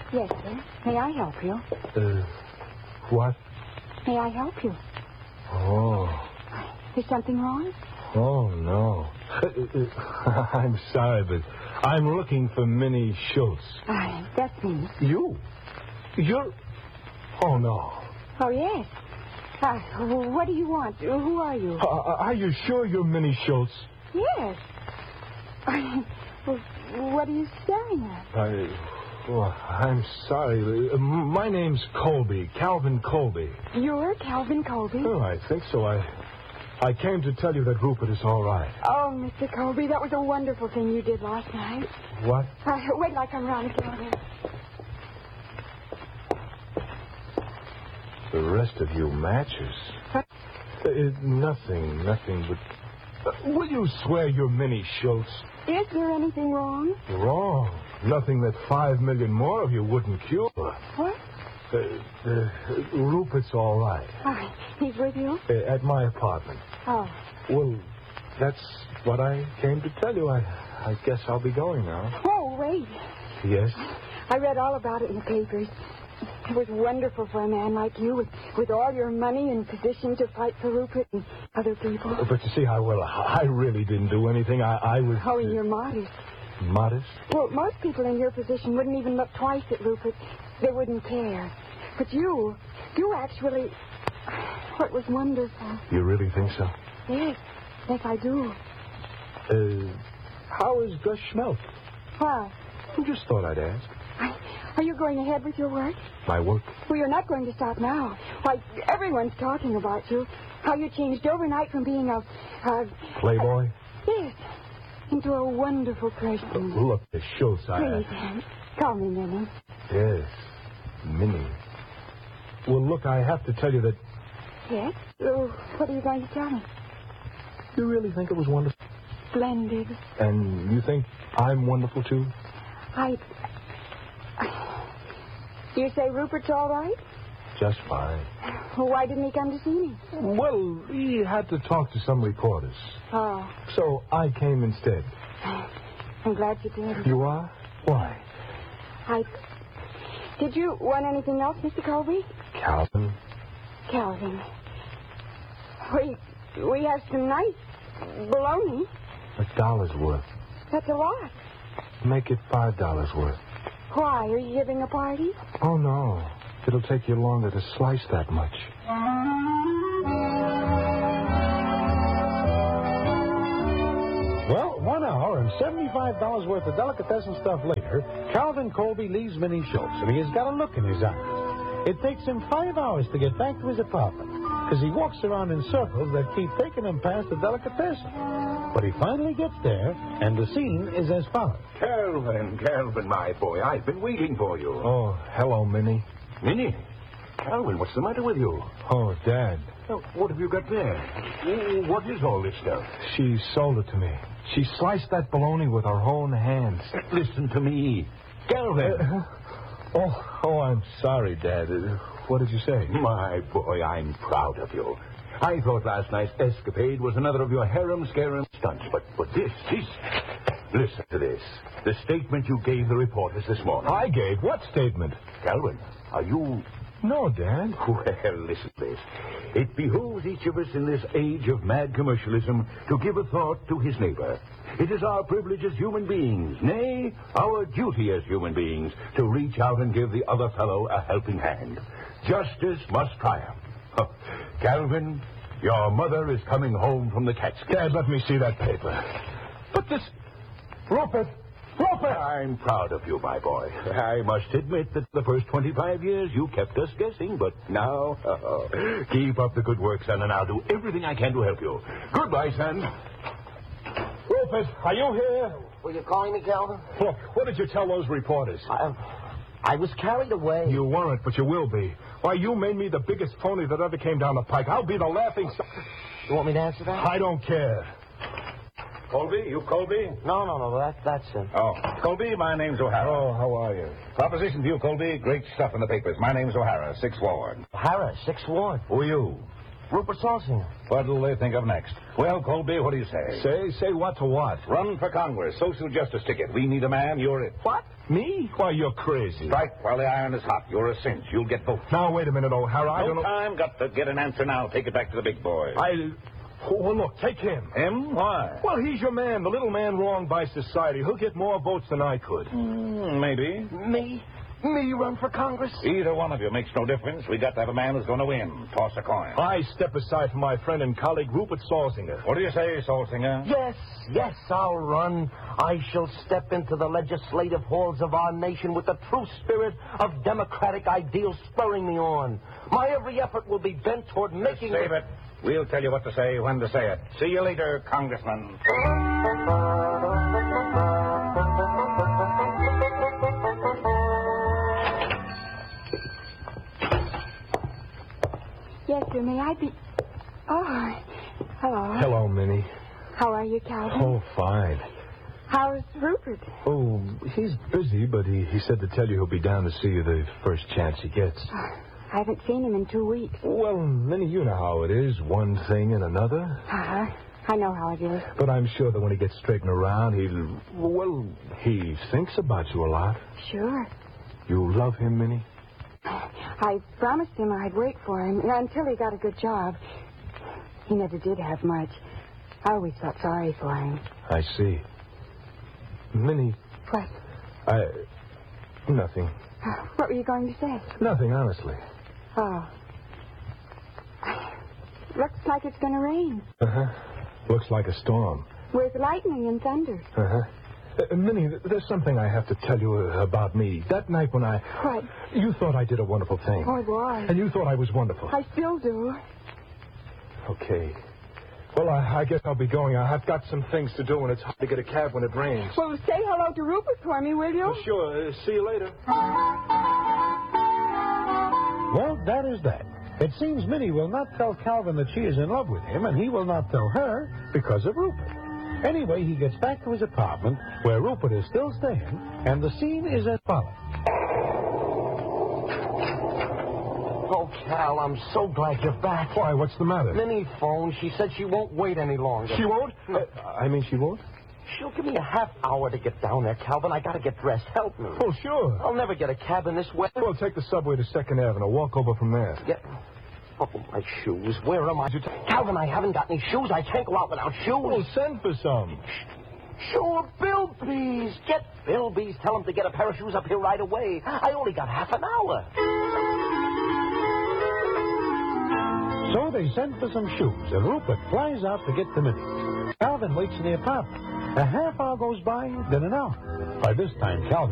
Yes, sir. May I help you? What? May I help you? Oh. Is something wrong? Oh, no. I'm sorry, but I'm looking for Minnie Schultz. That's me. You? You're... Oh, no. Oh, yes. What do you want? Who are you? Are you sure you're Minnie Schultz? Yes. What are you staring at? I'm sorry. My name's Colby, Calvin Colby. You're Calvin Colby? Oh, I think so. I came to tell you that Rupert is all right. Oh, Mr. Colby, that was a wonderful thing you did last night. What? Wait till I come around again. The rest of you matches. What? Nothing but... will you swear you're Minnie Schultz? Is there anything wrong? Wrong. Nothing that 5 million more of you wouldn't cure. What? Rupert's all right. He's with you? At my apartment. Oh. Well, that's what I came to tell you. I guess I'll be going now. Oh, wait. Yes? I read all about it in the papers. It was wonderful for a man like you, with all your money and position to fight for Rupert and other people. But you see, I really didn't do anything. I was... Oh, and you're modest. Modest? Well, most people in your position wouldn't even look twice at Rupert. They wouldn't care. But you actually... What was wonderful. You really think so? Yes, I do. How is Gus Schmelk? What? I just thought I'd ask. Are you going ahead with your work? My work? Well, you're not going to stop now. Why, everyone's talking about you. How you changed overnight from being a Playboy? Yes. Into a wonderful person. Look, Miss Schultz, Please, call me Minnie. Yes, Minnie. Well, look, I have to tell you that... Yes? What are you going to tell me? You really think it was wonderful? Splendid. And you think I'm wonderful, too? You say Rupert's all right? Just fine. Well, why didn't he come to see me? Well, he had to talk to some reporters. Oh. So I came instead. I'm glad you did. You are? Why? Did you want anything else, Mr. Colby? Calvin. We have some nice bologna. $1 worth. That's a lot. Make it $5 worth. Why? Are you giving a party? Oh, no. It'll take you longer to slice that much. Well, 1 hour and $75 worth of delicatessen stuff later, Calvin Colby leaves Minnie Schultz, and he has got a look in his eyes. It takes him 5 hours to get back to his apartment, because he walks around in circles that keep taking him past the delicatessen. But he finally gets there, and the scene is as follows. Calvin, my boy, I've been waiting for you. Oh, hello, Minnie. Minnie? Calvin, what's the matter with you? Oh, Dad. What have you got there? What is all this stuff? She sold it to me. She sliced that bologna with her own hands. Listen to me. Calvin. Oh, I'm sorry, Dad. What did you say? My boy, I'm proud of you. I thought last night's escapade was another of your harem-scarum stunts, but this... Listen to this. The statement you gave the reporters this morning. I gave? What statement? Calvin, are you... No, Dad. Well, listen to this. It behooves each of us in this age of mad commercialism to give a thought to his neighbor. It is our privilege as human beings, nay, our duty as human beings, to reach out and give the other fellow a helping hand. Justice must triumph. Calvin, your mother is coming home from the Catskills. Dad, let me see that paper. But this... Rupert! I'm proud of you, my boy. I must admit that the first 25 years you kept us guessing, but now, keep up the good work, son, and I'll do everything I can to help you. Goodbye, son. Rupert, are you here? Were you calling me, Calvin? Look, what did you tell those reporters? I was carried away. You weren't, but you will be. Why, you made me the biggest phony that ever came down the pike. I'll be the laughing... You want me to answer that? I don't care. Colby? You Colby? No, that's him. Oh, Colby, my name's O'Hara. Oh, how are you? Proposition to you, Colby. Great stuff in the papers. My name's O'Hara, 6th Ward. O'Hara, 6th Ward. Who are you? Rupert Salsinger. What'll they think of next? Well, Colby, what do you say? Say what to what? Run for Congress, social justice ticket. We need a man, you're it. What? Me? Why, you're crazy. Strike while the iron is hot. You're a cinch. You'll get votes. Now, wait a minute, O'Hara. I don't know. time. Got to get an answer now. Take it back to the big boy. Well, look, take him. Him? Why? Well, he's your man, the little man wronged by society. He'll get more votes than I could. Maybe. Me? Me run for Congress? Either one of you makes no difference. We got to have a man who's going to win. Toss a coin. I step aside for my friend and colleague, Rupert Salsinger. What do you say, Salsinger? Yes, I'll run. I shall step into the legislative halls of our nation with the true spirit of democratic ideals spurring me on. My every effort will be bent toward making... Save it. We'll tell you what to say when to say it. See you later, Congressman. Yes, sir. May I be... Oh, hello. Hello, Minnie. How are you, Calvin? Oh, fine. How's Rupert? Oh, he's busy, but he said to tell you he'll be down to see you the first chance he gets. I haven't seen him in 2 weeks. Well, Minnie, you know how it is. One thing and another. Uh-huh. I know how it is. But I'm sure that when he gets straightened around, he thinks about you a lot. Sure. You love him, Minnie? I promised him I'd wait for him until he got a good job. He never did have much. I always felt sorry for him. I see. Minnie. What? Nothing. What were you going to say? Nothing, honestly. Oh. Looks like it's going to rain. Uh-huh. Looks like a storm. With lightning and thunder. Uh-huh. Minnie, there's something I have to tell you about me. That night when What? You thought I did a wonderful thing. Oh, it was. And you thought I was wonderful. I still do. Okay. Well, I guess I'll be going. I've got some things to do, and it's hard to get a cab when it rains. Well, say hello to Rupert for me, will you? Well, sure. See you later. Well, that is that. It seems Minnie will not tell Calvin that she is in love with him, and he will not tell her because of Rupert. Anyway, he gets back to his apartment, where Rupert is still staying, and the scene is as follows. Oh, Cal, I'm so glad you're back. Why, what's the matter? Minnie phoned. She said she won't wait any longer. She won't? No. She won't? She'll give me a half hour to get down there, Calvin. I gotta get dressed. Help me. Oh, sure. I'll never get a cab in this weather. Well, take the subway to 2nd Avenue. Walk over from there. Get... Oh, my shoes. Where am I? Calvin, I haven't got any shoes. I can't go out without shoes. Well, send for some. Sure, Bilby's. Get Bilby's. Tell him to get a pair of shoes up here right away. I only got half an hour. So they send for some shoes, and Rupert flies out to get the Minnie. Calvin waits in the apartment. A half hour goes by, then an hour. By this time, Calvin